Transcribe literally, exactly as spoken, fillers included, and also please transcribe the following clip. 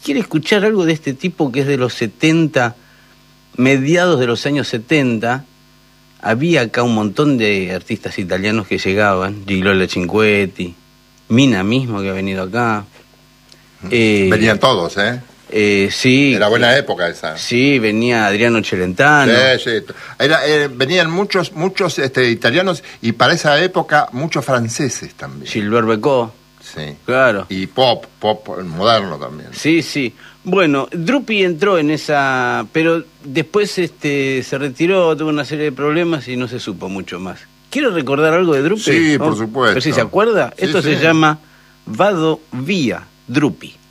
quiere escuchar algo de este tipo que es de los setenta, mediados de los años setenta, había acá un montón de artistas italianos que llegaban, Gigliola Cinquetti, Mina mismo que ha venido acá. Eh, Venían todos, ¿eh? Eh, sí. Era buena época esa. Sí, venía Adriano Celentano. Sí, sí. Era, eh, venían muchos, muchos este, italianos y para esa época muchos franceses también. Gilbert Becot. Sí. Claro. Y pop, pop moderno también. Sí, sí. Bueno, Drupi entró en esa, pero después este se retiró, tuvo una serie de problemas y no se supo mucho más. ¿Quiere recordar algo de Drupi? Sí, ¿no? por supuesto. Pero si se acuerda, sí, esto sí. se llama Vado Via Drupi.